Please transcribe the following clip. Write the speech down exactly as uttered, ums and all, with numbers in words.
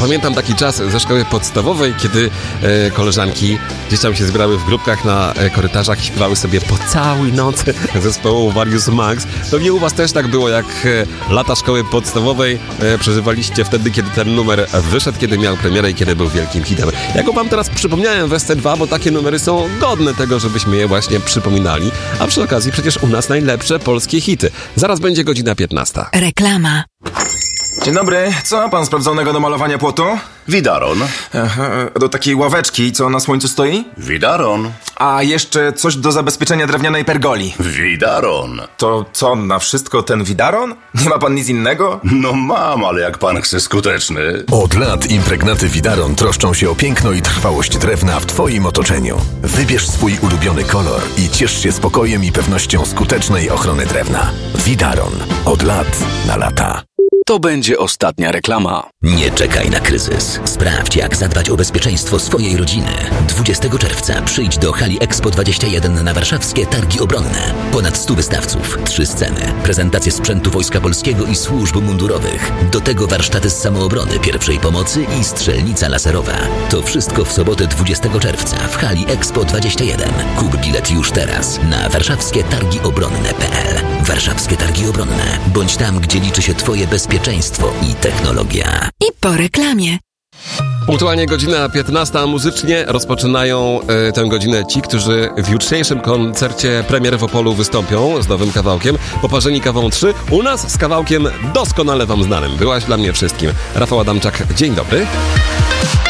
Pamiętam taki czas ze szkoły podstawowej, kiedy e, koleżanki gdzieś tam się zbierały w grupkach na e, korytarzach i śpiewały sobie po całej nocy zespołu Various Max. Pewnie u was też tak było, jak e, lata szkoły podstawowej e, przeżywaliście wtedy, kiedy ten numer wyszedł, kiedy miał premierę i kiedy był wielkim hitem. Ja go wam teraz przypomniałem w S C dwa, bo takie numery są godne tego, żebyśmy je właśnie przypominali. A przy okazji przecież u nas najlepsze polskie hity. Zaraz będzie godzina piętnasta. Reklama. Dzień dobry, co ma pan sprawdzonego do malowania płotu? Widaron. Aha, do takiej ławeczki, co na słońcu stoi? Widaron. A jeszcze coś do zabezpieczenia drewnianej pergoli. Widaron. To co, na wszystko ten widaron? Nie ma pan nic innego? No mam, ale jak pan chce skuteczny. Od lat impregnaty Widaron troszczą się o piękno i trwałość drewna w twoim otoczeniu. Wybierz swój ulubiony kolor i ciesz się spokojem i pewnością skutecznej ochrony drewna. Widaron. Od lat na lata. To będzie ostatnia reklama. Nie czekaj na kryzys. Sprawdź, jak zadbać o bezpieczeństwo swojej rodziny. dwudziestego czerwca przyjdź do hali Expo dwadzieścia jeden na warszawskie Targi Obronne. Ponad stu wystawców, trzy sceny, prezentacje sprzętu Wojska Polskiego i służb mundurowych. Do tego warsztaty z samoobrony, pierwszej pomocy i strzelnica laserowa. To wszystko w sobotę dwudziestego czerwca w hali Expo dwadzieścia jeden. Kup bilet już teraz na warszawskie targi obronne kropka p l. Warszawskie Targi Obronne. Bądź tam, gdzie liczy się twoje bezpieczeństwo i technologia. I po reklamie. Punktualnie godzina piętnasta, muzycznie rozpoczynają e, tę godzinę ci, którzy w jutrzejszym koncercie Premier w Opolu wystąpią z nowym kawałkiem Poparzeni kawą trzy. U nas z kawałkiem doskonale wam znanym. Byłaś dla mnie wszystkim. Rafał Adamczak, dzień dobry.